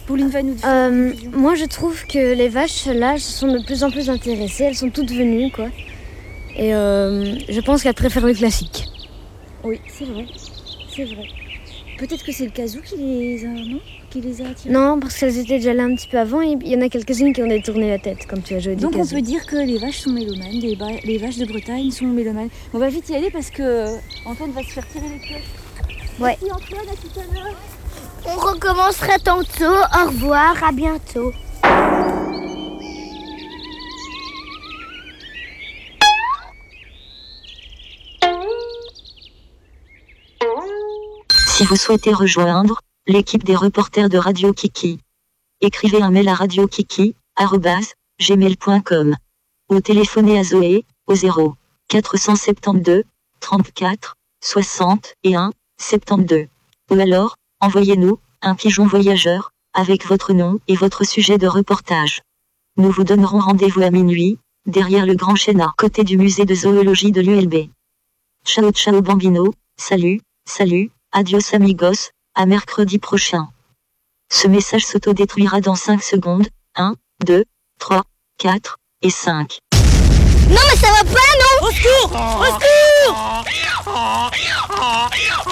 Pauline va nous dire. Moi, je trouve que les vaches, là, sont de plus en plus intéressées. Elles sont toutes venues, quoi. Et je pense qu'elles préfèrent le classique. Oui, c'est vrai. C'est vrai. Peut-être que c'est le casou qui les a, non ? Qui les a attirées. Non, parce qu'elles étaient déjà là un petit peu avant. Et il y en a quelques-unes qui ont détourné la tête, comme tu as joué du Donc casou. on peut dire que les vaches sont mélomanes. Les vaches de Bretagne sont mélomanes. On va vite y aller parce que Antoine va se faire tirer les queues. Ouais. Merci Antoine, à tout à l'heure. On recommencera tantôt. Au revoir, à bientôt. Si vous souhaitez rejoindre l'équipe des reporters de Radio Kiki, écrivez un mail à radiokiki@gmail.com ou téléphonez à Zoé au 0 472 34 61 72. Ou alors, envoyez-nous un pigeon voyageur avec votre nom et votre sujet de reportage. Nous vous donnerons rendez-vous à minuit, derrière le grand chêne à côté du musée de zoologie de l'ULB. Ciao ciao bambino, salut, adios amigos, à mercredi prochain. Ce message s'autodétruira dans 5 secondes. 1, 2, 3, 4 et 5. Non, mais ça va pas, non ? Au secours ! Au secours !